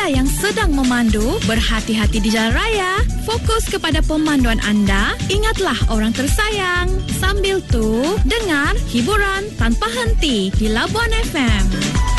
yang sedang memandu, berhati-hati di jalan raya. Fokus kepada pemanduan anda. Ingatlah orang tersayang. Sambil tu, dengar hiburan tanpa henti di Labuan FM.